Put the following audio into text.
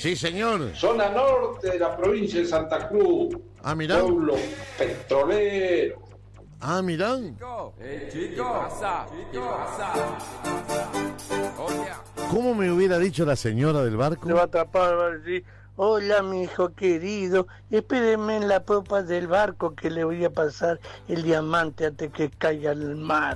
Sí, señor. Zona norte de la provincia de Santa Cruz. Ah, mirá. Pueblo petrolero. Ah, mirá. Chico, ¿qué pasa? ¿Cómo me hubiera dicho la señora del barco? Se va a tapar, va a decir: hola, mi hijo querido, espéreme en la popa del barco que le voy a pasar el diamante antes que caiga al mar.